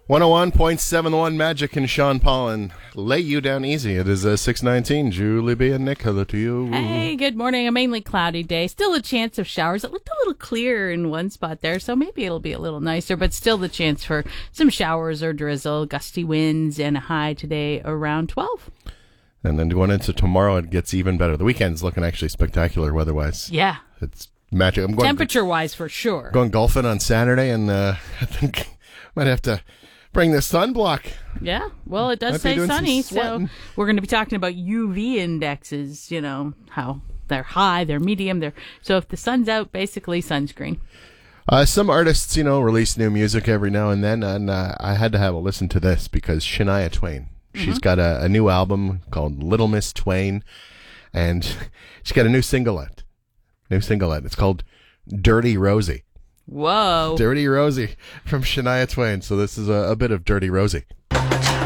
101.71 Magic and Sean Paul and lay you down easy. It is 6:19. Julie B. and Nick, hello to you. Hey, good morning. A mainly cloudy day. Still a chance of showers. It looked a little clearer in one spot there, so maybe it'll be a little nicer, but still the chance for some showers or drizzle, gusty winds, and a high today around 12. And then going into tomorrow, it gets even better. The weekend's looking actually spectacular weather-wise. Yeah. It's magic. I'm going temperature-wise, for sure. Going golfing on Saturday, and I think might have to bring the sunblock. Yeah, well, it does say sunny, so we're going to be talking about UV indexes, you know, how they're high, they're medium, so if the sun's out, basically sunscreen. Some artists, release new music every now and then, and I had to have a listen to this because Shania Twain, she's got a new album called Little Miss Twain, and she's got a new single out. It's called Dirty Rosie. Whoa. Dirty Rosie from Shania Twain. So this is a bit of Dirty Rosie.